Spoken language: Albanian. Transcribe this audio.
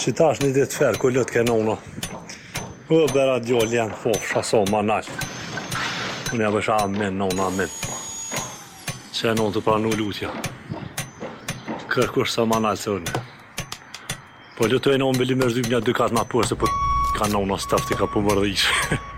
Që tash një ditë ferë, ku lëtë ke nona. Bera djallë janë fofsha so ma nalë. Unë ja bësha amen, nona amen. Që e nonë të pranu lutja. Kërkush sa ma nalë se unë. Po lëtë e nonë bëllim e rëzym një 2 katë ma përë, se po ka nona stafti ka po mërdhish.